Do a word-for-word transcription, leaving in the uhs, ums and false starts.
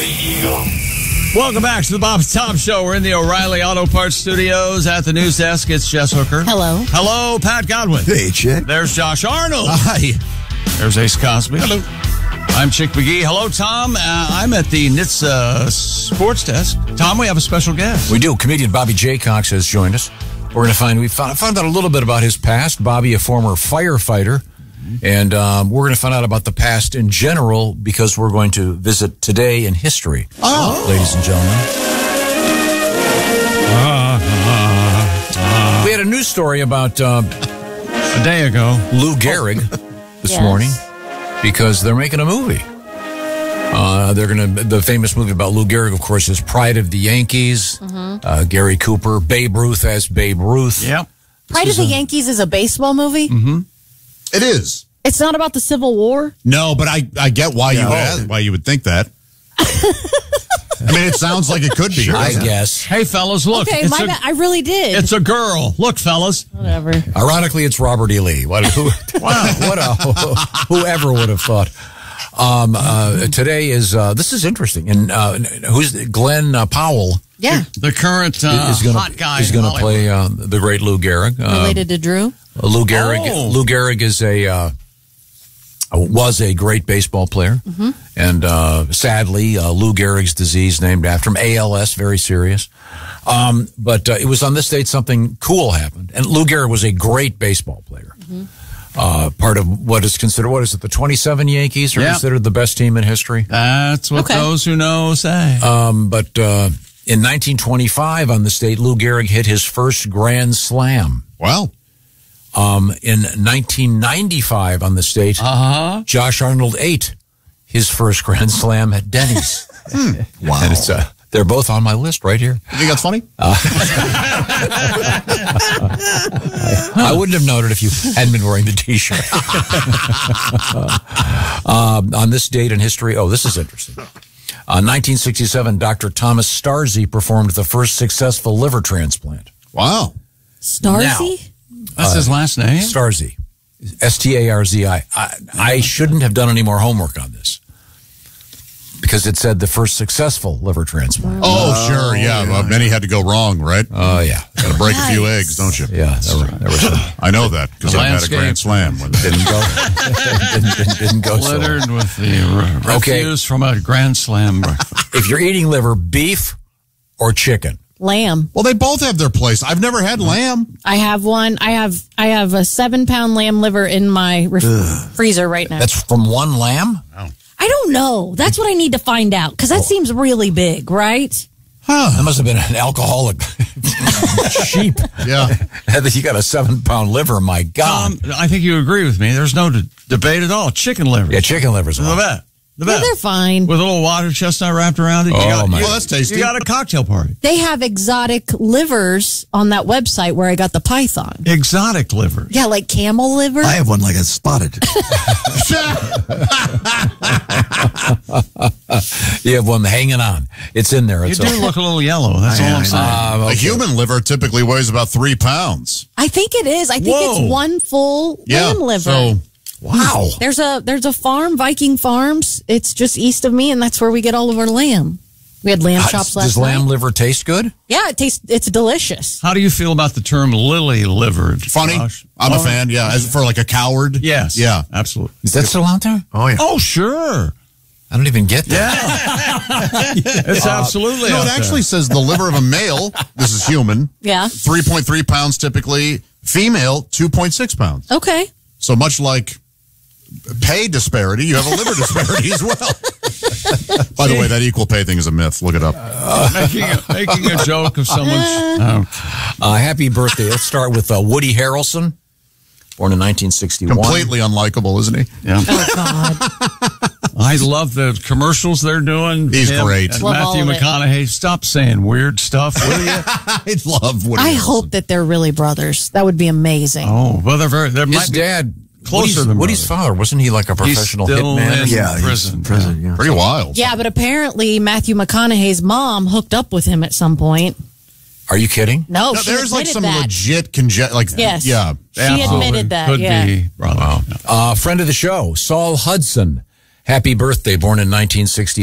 Eagle. Welcome back to the Bob Tom Show. We're in the O'Reilly Auto Parts Studios at the news desk. It's Jess Hooker. Hello. Hello, Pat Godwin. Hey, Chick. There's Josh Arnold. Hi. There's Ace Cosby. Hello. I'm Chick McGee. Hello, Tom. Uh, I'm at the N H T S uh, Sports Desk. Tom, we have a special guest. We do. Comedian Bobby J. Cox has joined us. We're going to find, we found, found out a little bit about his past. Bobby, a former firefighter. And um, we're going to find out about the past in general because we're going to visit today in history. Oh. Ladies and gentlemen. Uh, uh, uh, we had a news story about uh, a day ago. Lou Gehrig this Yes. morning because they're making a movie. Uh, they're going to, the famous movie about Lou Gehrig, of course, is Pride of the Yankees. Mm-hmm. Uh, Gary Cooper, Babe Ruth as Babe Ruth. Yep. Pride of the Yankees is a baseball movie? Mm-hmm. It is. It's not about the Civil War? No, but I, I get why you Yeah. would ask, why you would think that. I mean, it sounds like it could be. I doesn't it? guess. Hey, fellas, look. Okay, it's, my a, bad. I really did. it's a girl. Look, fellas. Whatever. Ironically, it's Robert E. Lee. What, who, wow, what a, whoever would have thought. Um, uh, today is, uh, this is interesting. And uh, who's Glenn uh, Powell Yeah. The current uh, is going hot guy. He's in going to Hollywood. play uh, the great Lou Gehrig. Uh, Related to Drew? Lou Gehrig. Oh. Lou Gehrig is a uh, was a great baseball player, Mm-hmm. and uh, sadly, uh, Lou Gehrig's disease, named after him, A L S, very serious. Um, but uh, it was on this date something cool happened, and Lou Gehrig was a great baseball player. Mm-hmm. Uh, part of what is considered, what is it, the twenty-seven Yankees are Yeah. considered the best team in history. That's what Okay. those who know say. Um, but uh, in nineteen twenty-five, on this date, Lou Gehrig hit his first Grand Slam. Wow. Um, in nineteen ninety-five, on this date, Uh-huh. Josh Arnold ate his first Grand Slam at Denny's. Wow. And it's, uh, they're both on my list right here. You think that's funny? I wouldn't have noted if you hadn't been wearing the T-shirt. um, on this date in history, oh, this is interesting. Uh, nineteen sixty-seven, Doctor Thomas Starzy performed the first successful liver transplant. Wow. Starzy? That's his last name? Starzy. S T A R Z I. I. I shouldn't have done any more homework on this because it said the first successful liver transplant. Oh, sure. Yeah. Well, many had to go wrong, right? Oh, yeah. Got to break a few Nice. eggs, don't you? Yeah, there were, there were some. I know that because The I've had a landscape. Grand Slam. When Didn't go, didn't, didn't, didn't go so well. Littered with the re- Okay. refuse from a Grand Slam. If you're eating liver, beef or chicken? Lamb. Well, they both have their place. I've never had lamb. I have one. I have I have a seven pound lamb liver in my ref- freezer right now. That's from one lamb? I don't know. That's what I need to find out because that seems really big, right? That must have been an alcoholic sheep. Yeah. That you got a seven pound liver, my God. Tom, I think you agree with me. There's no d- debate at all. Chicken liver. Yeah, chicken liver's The well. best. The Yeah, best. they're fine. With a little water chestnut wrapped around it. You Oh, got, my you, Well, that's tasty. You got a cocktail party. They have exotic livers on that website where I got the python. Exotic liver. Yeah, like camel liver. I have one like a spotted. You have one hanging on. It's in there. You It's do okay. look a little yellow. That's I all know, I'm I saying. Um, A okay. human liver typically weighs about three pounds. I think it is. I think Whoa. it's one full Yeah. lamb liver. So, Wow. There's a there's a farm, Viking Farms. It's just east of me, and that's where we get all of our lamb. We had lamb Uh, chops last Does lamb night. liver taste good? Yeah, it tastes. It's delicious. How do you feel about the term lily livered? funny. Josh? I'm a Oh, fan. Yeah. As for like a coward. Yes. Yeah. Absolutely. Is that still out there? Oh, yeah. Oh, sure. I don't even get that. Yeah. It's absolutely. No, out it there. actually says the liver of a male, this is human, Yeah. three point three pounds typically. Female, two point six pounds. Okay. So much like pay disparity, you have a liver disparity as well. By the way, that equal pay thing is a myth. Look it up. making, a, making a joke of someone's. Oh. Uh, happy birthday. Let's start with uh, Woody Harrelson, born in nineteen sixty-one. Completely unlikable, isn't he? Yeah. Oh God. I love the commercials they're doing. He's Him great. and Love Matthew all of it. McConaughey, stop saying weird stuff, will you? I love Woody I Harrelson. hope that they're really brothers. That would be amazing. Oh, well, they're very. There His might be dad, closer Woody's, than Woody's brother. father, wasn't he like a He's professional still hitman? in Yeah, he's prison. in prison, yeah. Pretty wild. Yeah, but apparently Matthew McConaughey's mom hooked up with him at some point. Are you kidding? No, No, she there's like admitted some that. legit conge- like Yes. yeah. She Absolutely. admitted that. Could yeah. be, brother. Uh, friend of the show, Saul Hudson. Happy birthday, born in nineteen sixty.